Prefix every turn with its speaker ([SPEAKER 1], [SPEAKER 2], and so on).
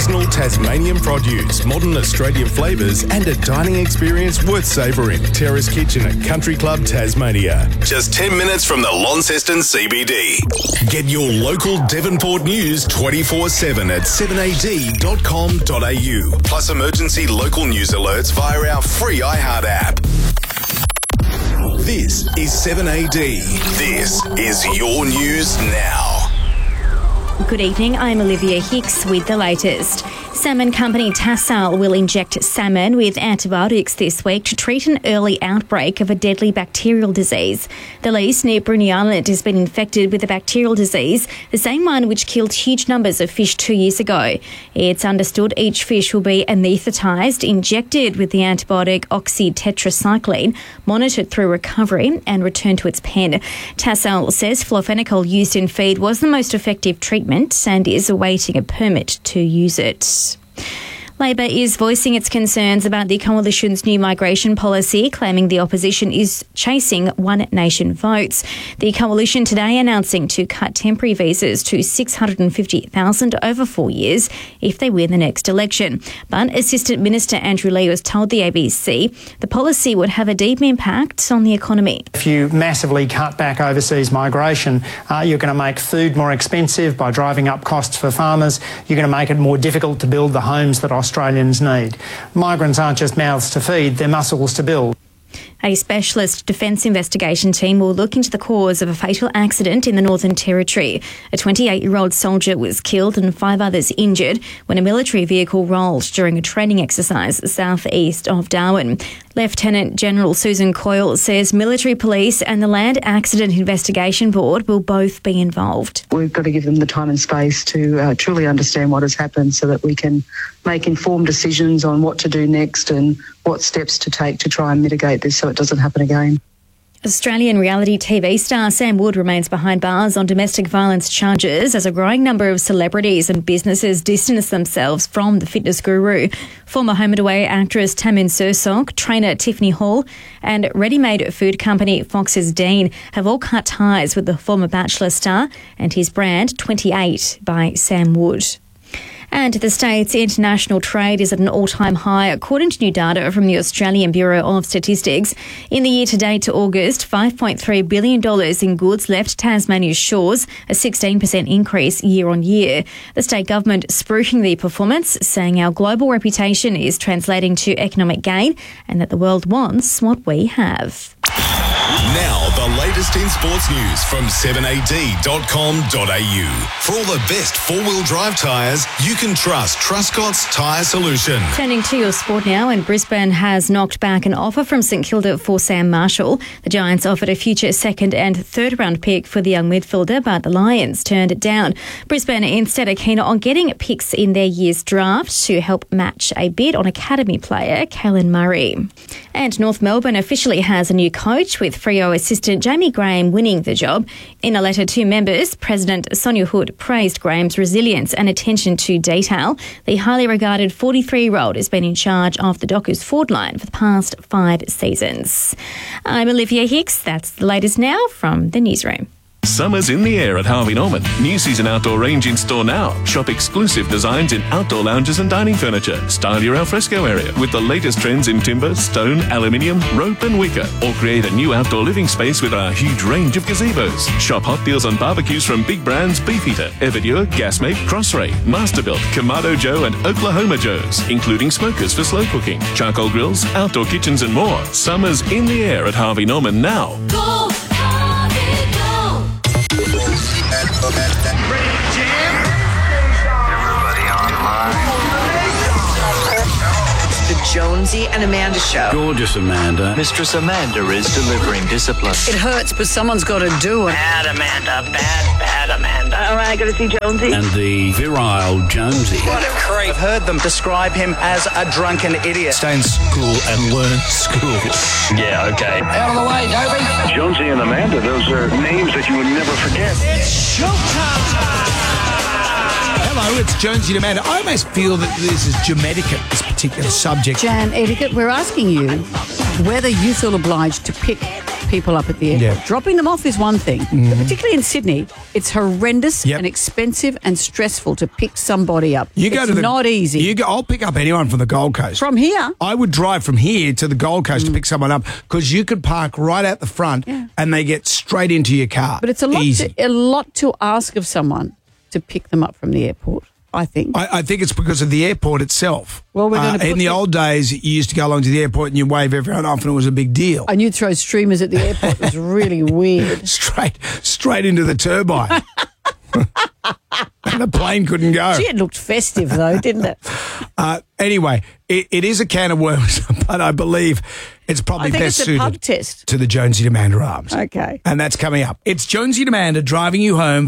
[SPEAKER 1] Seasonal Tasmanian produce, modern Australian flavours and a dining experience worth savouring. Terrace Kitchen at Country Club Tasmania. Just 10 minutes from the Launceston CBD. Get your local Devonport news 24/7 at 7ad.com.au. Plus emergency local news alerts via our free iHeart app. This is 7AD. This is your news now.
[SPEAKER 2] Good evening, I'm Olivia Hicks with the latest. Salmon company Tassal will inject salmon with antibiotics this week to treat an early outbreak of a deadly bacterial disease. The lease near Bruny Island has been infected with a bacterial disease, the same one which killed huge numbers of fish 2 years ago. It's understood each fish will be anaesthetised, injected with the antibiotic oxytetracycline, monitored through recovery and returned to its pen. Tassal says flofenicol used in feed was the most effective treatment and is awaiting a permit to use it. Labor is voicing its concerns about the coalition's new migration policy, claiming the opposition is chasing one nation votes. The coalition today announcing to cut temporary visas to 650,000 over 4 years if they win the next election. But Assistant Minister Andrew Lee has told the ABC the policy would have a deep impact on the economy.
[SPEAKER 3] If you massively cut back overseas migration, you're going to make food more expensive by driving up costs for farmers. You're going to make it more difficult to build the homes that Australians need. Migrants aren't just mouths to feed, they're muscles to build.
[SPEAKER 2] A specialist defence investigation team will look into the cause of a fatal accident in the Northern Territory. A 28-year-old soldier was killed and 5 others injured when a military vehicle rolled during a training exercise southeast of Darwin. Lieutenant General Susan Coyle says military police and the Land Accident Investigation Board will both be involved.
[SPEAKER 4] We've got to give them the time and space to truly understand what has happened so that we can make informed decisions on what to do next and what steps to take to try and mitigate this so it doesn't happen again.
[SPEAKER 2] Australian reality TV star Sam Wood remains behind bars on domestic violence charges as a growing number of celebrities and businesses distance themselves from the fitness guru. Former Home and Away actress Tamin Sursok, trainer Tiffany Hall and ready-made food company Fox's Dean have all cut ties with the former Bachelor star and his brand 28 by Sam Wood. And the state's international trade is at an all-time high, according to new data from the Australian Bureau of Statistics. In the year to date to August, $5.3 billion in goods left Tasmania's shores, a 16% increase year on year. The state government spruiking the performance, saying our global reputation is translating to economic gain and that the world wants what we have.
[SPEAKER 1] Now, the latest in sports news from 7ad.com.au. For all the best four-wheel drive tyres, you can trust Truscott's Tyre Solution.
[SPEAKER 2] Turning to your sport now, and Brisbane has knocked back an offer from St Kilda for Sam Marshall. The Giants offered a future second and third round pick for the young midfielder, but the Lions turned it down. Brisbane instead are keen on getting picks in their year's draft to help match a bid on academy player Caelan Murray. And North Melbourne officially has a new coach, with Freo assistant Jamie Graham winning the job. In a letter to members, President Sonia Hood praised Graham's resilience and attention to detail. The highly regarded 43-year-old has been in charge of the Dockers forward line for the past 5 seasons. I'm Olivia Hicks. That's the latest now from the newsroom.
[SPEAKER 5] Summer's in the air at Harvey Norman. New season outdoor range in store now. Shop exclusive designs in outdoor lounges and dining furniture. Style your alfresco area with the latest trends in timber, stone, aluminium, rope and wicker. Or create a new outdoor living space with our huge range of gazebos. Shop hot deals on barbecues from big brands Beefeater, Everdure, Gasmate, Crossray, Masterbuilt, Kamado Joe and Oklahoma Joe's, including smokers for slow cooking, charcoal grills, outdoor kitchens and more. Summer's in the air at Harvey Norman now.
[SPEAKER 6] Go!
[SPEAKER 7] The Jonesy and Amanda Show.
[SPEAKER 8] Gorgeous Amanda.
[SPEAKER 9] Mistress Amanda is delivering discipline.
[SPEAKER 7] It hurts, but someone's got to do it.
[SPEAKER 9] Bad Amanda, bad Amanda.
[SPEAKER 7] All right, I got to see Jonesy.
[SPEAKER 8] And the virile Jonesy.
[SPEAKER 9] What a creep. I've heard them describe him as a drunken idiot.
[SPEAKER 10] Stay in school and learn school.
[SPEAKER 9] Yeah, okay.
[SPEAKER 10] Out of the way, Toby.
[SPEAKER 11] Jonesy and Amanda, those are names that you would never forget.
[SPEAKER 10] It's showtime. Hello, it's Jonesy and Amanda. I almost feel that this is Jam-etiquette, this particular subject.
[SPEAKER 12] Jam-etiquette, we're asking you whether you feel obliged to pick
[SPEAKER 6] people up at the airport.
[SPEAKER 10] Yeah.
[SPEAKER 6] Dropping them off is one thing, but particularly in Sydney, it's horrendous and expensive and stressful to pick somebody up. It's not easy.
[SPEAKER 10] I'll pick up anyone from the Gold Coast.
[SPEAKER 6] From here?
[SPEAKER 10] I would drive from here to the Gold Coast to pick someone up because you could park right out the front and they get straight into your car.
[SPEAKER 6] But it's a lot to ask of someone to pick them up from the airport, I think.
[SPEAKER 10] I think it's because of the airport itself.
[SPEAKER 6] Well, we're going to
[SPEAKER 10] in the old days, you used to go along to the airport and you wave everyone off and it was a big deal.
[SPEAKER 6] And you'd throw streamers at the airport. It was really weird.
[SPEAKER 10] Straight into the turbine. And the plane couldn't go.
[SPEAKER 6] Gee, it looked festive, though, didn't it?
[SPEAKER 10] Anyway, it is a can of worms, but I believe it's probably best suited
[SPEAKER 6] pub test
[SPEAKER 10] to the Jonesy to Amanda Arms.
[SPEAKER 6] Okay.
[SPEAKER 10] And that's coming up. It's Jonesy to Amanda driving you home.